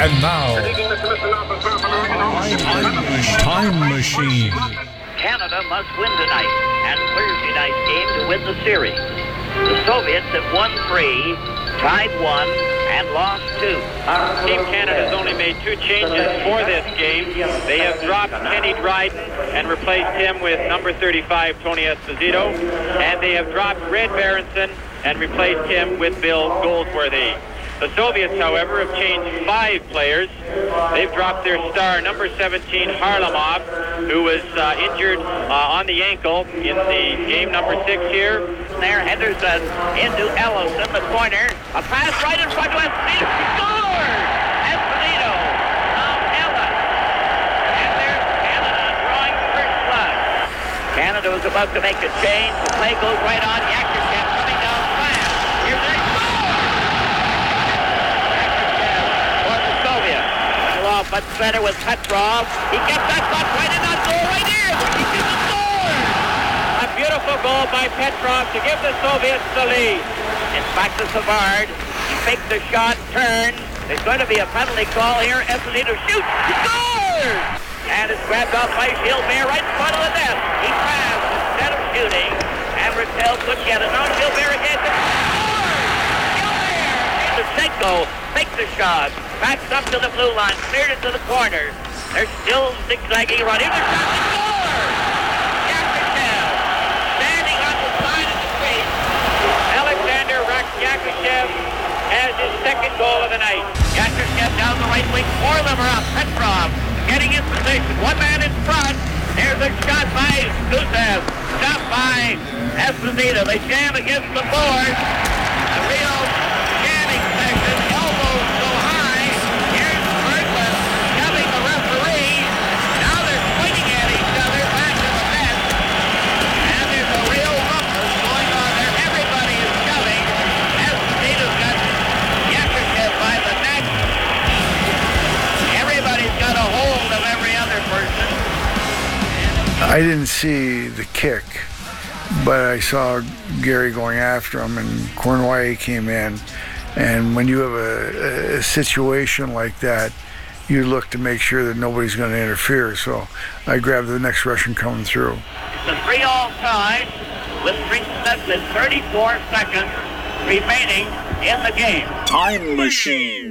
And now, Time Machine. Canada must win tonight and Thursday night's game to win the series. The Soviets have won 3, tied 1, and lost 2. Team Canada has only made 2 changes for this game. They have dropped Kenny Dryden and replaced him with number 35, Tony Esposito. And they have dropped Red Berenson and replaced him with Bill Goldsworthy. The Soviets, however, have changed 5 players. They've dropped their star, number 17, Harlamov, who was injured on the ankle in the game number 6 here. There, Henderson into Ellison, the corner. A pass right in front to Esposito. Score! Esposito. Now Ellis. And there's Canada drawing first blood. Canada was about to make a change. The play goes right on. Yakushev coming down fast. Here's their score! Yakushev for the Soviets. Well, much better with Petrov. He gets that puck right in that goal right here. He gets the score! A beautiful goal by Petrov to give the Soviets the lead. It's back to Savard. He fakes the shot, turns. There's going to be a penalty call here. Esposito shoots. He scores! And it's grabbed off by Gilbert right in front of the net. He passed instead of shooting. And Rattel couldn't get it. Now Gilbert again. Gilbert! Shevchenko fakes the shot. Backs up to the blue line. Cleared it to the corner. They're still zigzagging around. Here's the shot. They score! Yakushev standing on the side of the street. Alexander Yakushev has his second goal of the night. Yakushev down the right wing. 4 of them are up. Petrov getting in position. 1 man in front. There's a shot by Gusev. Stopped by Esposito. They jam against the board. A real jamming session. Elbows so high. Here's Berglund shoving the referee. Now they're pointing at each other back to the bench. And there's a real rumpus going on there. Everybody is shoving. Esposito's got Yakushev by the neck. Everybody's got a hold of every other person. I didn't see the kick, but I saw Gary going after him, and Cournoyer came in. And when you have a situation like that, you look to make sure that nobody's going to interfere. So I grabbed the next Russian coming through. It's a 3-all tie with 3 minutes and 34 seconds remaining in the game. Time Machine.